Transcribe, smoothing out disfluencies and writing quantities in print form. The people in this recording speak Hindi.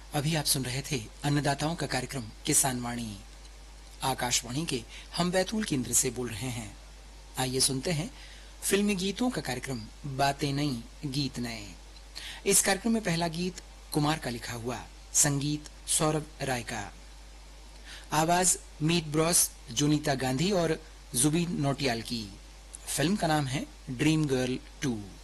अभी आप सुन रहे थे अन्नदाताओं का कार्यक्रम किसान वाणी। आकाशवाणी के हम बैतूल केंद्र से बोल रहे हैं। आइए सुनते हैं फिल्मी गीतों का कार्यक्रम बातें नई गीत नए। इस कार्यक्रम में पहला गीत कुमार का लिखा हुआ, संगीत सौरभ राय का, आवाज मीत ब्रॉस, जोनीता गांधी और जुबीन नौटियाल की। फिल्म का नाम है ड्रीम गर्ल 2।